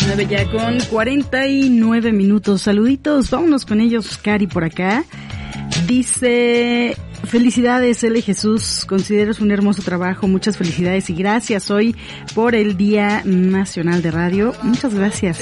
9 ya con 49 minutos. Saluditos, vámonos con ellos. Cari por acá dice: felicidades, L. Jesús, consideras un hermoso trabajo, muchas felicidades y gracias hoy por el Día Nacional de Radio. Muchas gracias.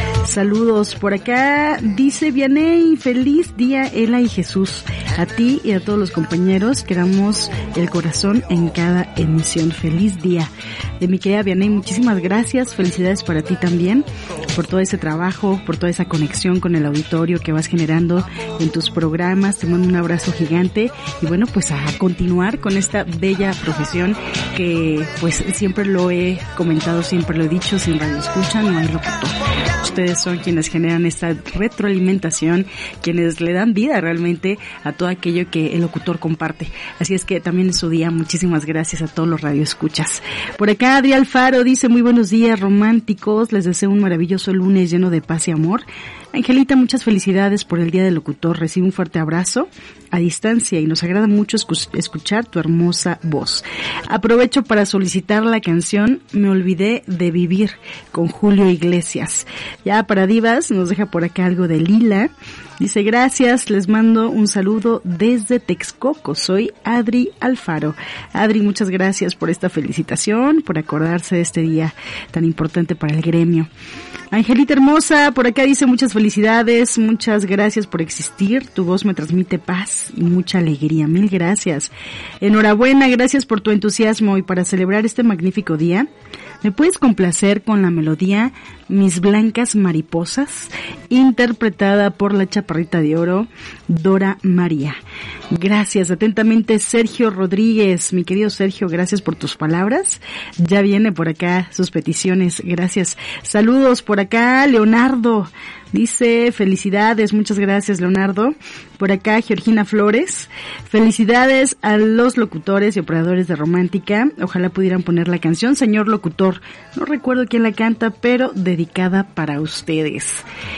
Saludos por acá, dice Vianey: feliz día, Ela y Jesús. A ti y a todos los compañeros, queramos el corazón en cada emisión. Feliz día. De mi querida Vianey, muchísimas gracias. Felicidades para ti también, por todo ese trabajo, por toda esa conexión con el auditorio que vas generando en tus programas. Te mando un abrazo gigante y bueno, pues a continuar con esta bella profesión que pues siempre lo he comentado, siempre lo he dicho: sin radio escucha no hay locutor. Ustedes son quienes generan esta retroalimentación, quienes le dan vida realmente a todo aquello que el locutor comparte. Así es que también es su día. Muchísimas gracias a todos los radioescuchas. Por acá Adri Alfaro dice: muy buenos días, románticos, les deseo un maravilloso lunes lleno de paz y amor. Angelita, muchas felicidades por el Día del Locutor. Recibe un fuerte abrazo a distancia y nos agrada mucho escuchar tu hermosa voz. Aprovecho para solicitar la canción Me olvidé de vivir con Julio Iglesias. Ya para divas nos deja por acá algo de Lila. Dice: gracias, les mando un saludo desde Texcoco, soy Adri Alfaro. Adri, muchas gracias por esta felicitación, por acordarse de este día tan importante para el gremio. Angelita hermosa, por acá dice: muchas felicidades, muchas gracias por existir, tu voz me transmite paz y mucha alegría, mil gracias. Enhorabuena, gracias por tu entusiasmo y para celebrar este magnífico día, ¿me puedes complacer con la melodía Mis Blancas Mariposas, interpretada por la chaparrita de oro Dora María? Gracias, atentamente Sergio Rodríguez. Mi querido Sergio, gracias por tus palabras. Ya viene por acá sus peticiones, gracias. Saludos por acá, Leonardo. Dice: felicidades, muchas gracias, Leonardo. Por acá Georgina Flores: felicidades a los locutores y operadores de Romántica. Ojalá pudieran poner la canción Señor Locutor. No recuerdo quién la canta, pero dedicada para ustedes.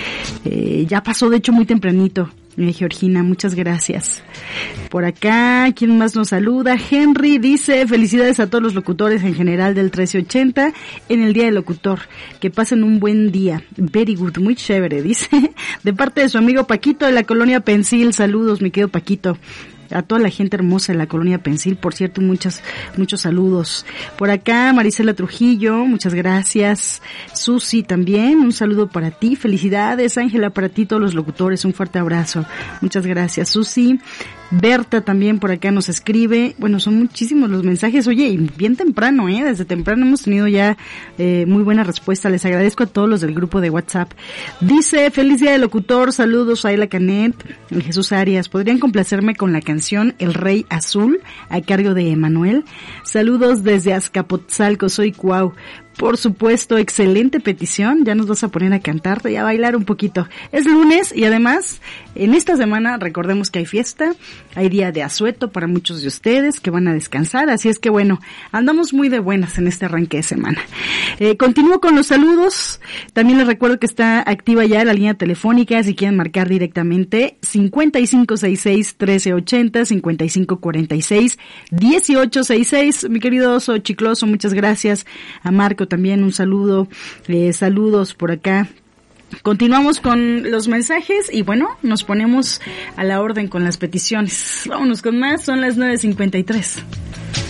Ya pasó, de hecho, muy tempranito. Georgina, muchas gracias. Por acá, ¿quién más nos saluda? Henry dice: felicidades a todos los locutores en general del 1380 en el Día del Locutor. Que pasen un buen día. Very good, muy chévere, dice. De parte de su amigo Paquito de la Colonia Pensil. Saludos, mi querido Paquito. A toda la gente hermosa de la Colonia Pensil, por cierto, muchos saludos. Por acá, Marisela Trujillo, muchas gracias. Susi también, un saludo para ti. Felicidades, Ángela, para ti, todos los locutores, un fuerte abrazo. Muchas gracias, Susi. Berta también por acá nos escribe. Bueno, son muchísimos los mensajes. Oye, y bien temprano, desde temprano hemos tenido ya muy buena respuesta. Les agradezco a todos los del grupo de WhatsApp. Dice: feliz día del locutor, saludos a Ayla Canet, Jesús Arias. ¿Podrían complacerme con la canción El Rey Azul a cargo de Emanuel? Saludos desde Azcapotzalco, soy Cuau. Por supuesto, excelente petición. Ya nos vas a poner a cantar y a bailar un poquito. Es lunes y además, en esta semana recordemos que hay fiesta, hay día de asueto para muchos de ustedes que van a descansar. Así es que bueno, andamos muy de buenas en este arranque de semana. Continúo con los saludos. También les recuerdo que está activa ya la línea telefónica si quieren marcar directamente: 5566-1380, 5546-1866. Mi querido Oso Chicloso, muchas gracias. A Marco también un saludo, saludos por acá. Continuamos con los mensajes y bueno, nos ponemos a la orden con las peticiones. Vámonos con más, son las 9:53.